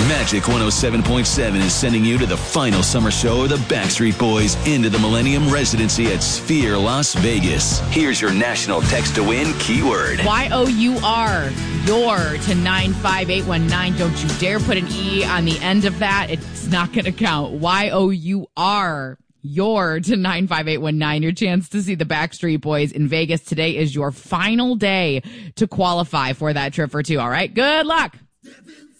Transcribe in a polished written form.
Magic 107.7 is sending you to the final summer show of the Backstreet Boys into the Millennium Residency at Sphere, Las Vegas. Here's your national text to win keyword. Y-O-U-R. Your to 95819. Don't you dare put an E on the end of that. It's not going to count. Y-O-U-R. Your to 95819. Your chance to see the Backstreet Boys in Vegas. Today is your final day to qualify for that trip for two. All right. Good luck.